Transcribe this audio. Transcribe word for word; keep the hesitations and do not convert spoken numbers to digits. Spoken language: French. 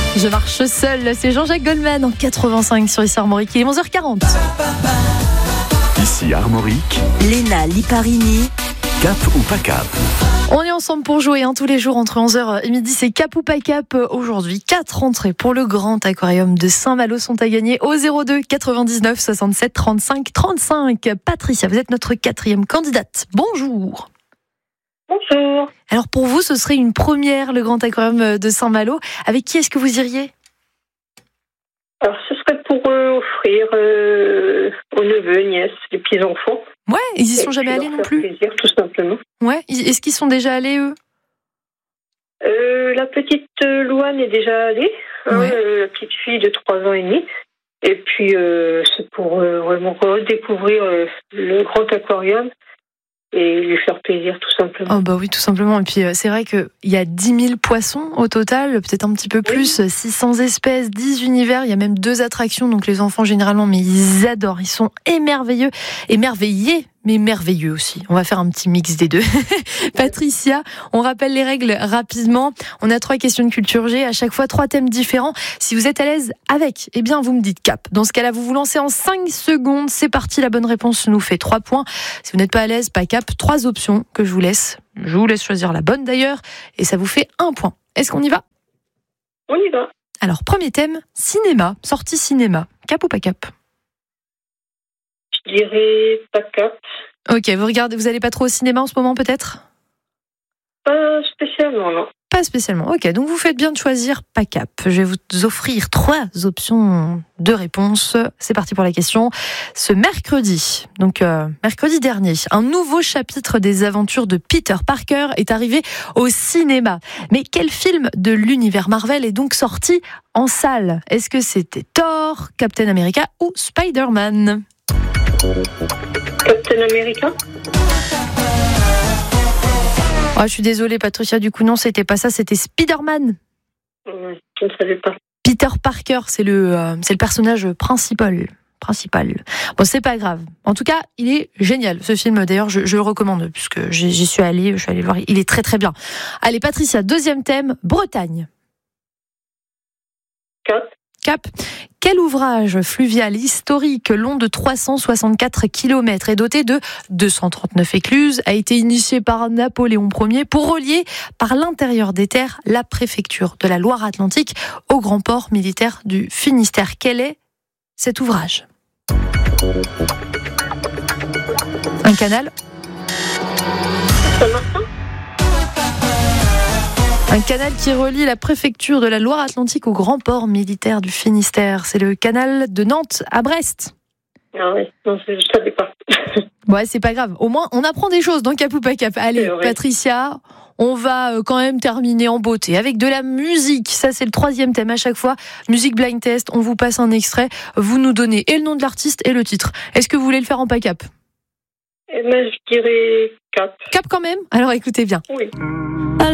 Je marche seul, c'est Jean-Jacques Goldman en quatre-vingt-cinq sur Ici Armorique. Il est onze heures quarante. Ici Armorique, Léna Liparini. cap ou pas cap? On est ensemble pour jouer hein, tous les jours entre onze heures et midi. C'est cap ou pas cap aujourd'hui. Quatre entrées pour le grand aquarium de Saint-Malo sont à gagner au zéro deux quatre-vingt-dix-neuf soixante-sept trente-cinq trente-cinq. Patricia, vous êtes notre quatrième candidate. Bonjour. Bonjour. Alors pour vous, ce serait une première, le grand aquarium de Saint-Malo. Avec qui est-ce que vous iriez ? Alors, ce serait pour euh, offrir euh, aux neveux, nièces, les petits-enfants. Ouais, ils y sont Et jamais puis allés leur non faire plus. plaisir, tout simplement. Ouais, est-ce qu'ils sont déjà allés eux ? Euh, la petite euh, Louane est déjà allée, hein, Ouais. euh, la petite fille de trois ans et demi. Et puis, euh, c'est pour euh, vraiment redécouvrir euh, le grand aquarium et lui faire plaisir, tout simplement. Oh bah oui, tout simplement. Et puis euh, c'est vrai qu'il y a dix mille poissons au total, peut-être un petit peu plus, six cents espèces, dix univers, il y a même deux attractions, donc les enfants généralement, mais ils adorent, ils sont émerveilleux, émerveillés, mais merveilleux aussi. On va faire un petit mix des deux. Patricia, on rappelle les règles rapidement. On a trois questions de culture G, à chaque fois trois thèmes différents. Si vous êtes à l'aise avec, eh bien vous me dites cap. Dans ce cas-là, vous vous lancez en cinq secondes. C'est parti, la bonne réponse nous fait trois points. Si vous n'êtes pas à l'aise, pas cap. Trois options que je vous laisse. Je vous laisse choisir la bonne d'ailleurs. Et ça vous fait un point. Est-ce qu'on y va ? On y va. Alors, premier thème, cinéma. Sortie cinéma. Cap ou pas cap ? Je dirais pas cap. Ok, vous regardez, vous allez pas trop au cinéma en ce moment peut-être ? Pas spécialement, non. Pas spécialement. Ok, donc vous faites bien de choisir pas cap. Je vais vous offrir trois options de réponse. C'est parti pour la question. Ce mercredi, donc euh, mercredi dernier, un nouveau chapitre des aventures de Peter Parker est arrivé au cinéma. Mais quel film de l'univers Marvel est donc sorti en salle ? Est-ce que c'était Thor, Captain America ou Spider-Man ? Captain America. Oh, je suis désolée Patricia, du coup non, c'était pas ça, c'était Spider-Man. Euh, Je ne savais pas. Peter Parker, c'est le, euh, c'est le personnage principal. Principal. Bon, c'est pas grave. En tout cas, il est génial. Ce film, d'ailleurs, je, je le recommande puisque j'y, j'y suis allée, je suis allée le voir. Il est très très bien. Allez, Patricia, deuxième thème, Bretagne. Cap. Cap. Quel ouvrage fluvial historique long de trois cent soixante-quatre kilomètres et doté de deux cent trente-neuf écluses a été initié par Napoléon Ier pour relier par l'intérieur des terres la préfecture de la Loire-Atlantique au grand port militaire du Finistère ? Quel est cet ouvrage ? Un canal ? Saint-Martin. Un canal qui relie la préfecture de la Loire-Atlantique au grand port militaire du Finistère. C'est le canal de Nantes à Brest. Ah ouais, non, je ne savais pas. Ouais, c'est pas grave. Au moins, on apprend des choses dans Cap ou pas Cap. Allez, Patricia, on va quand même terminer en beauté avec de la musique. Ça, c'est le troisième thème à chaque fois. Musique blind test. On vous passe un extrait. Vous nous donnez et le nom de l'artiste et le titre. Est-ce que vous voulez le faire en pas Cap ? Eh ben, je dirais cap. Cap quand même ? Alors écoutez bien. Oui.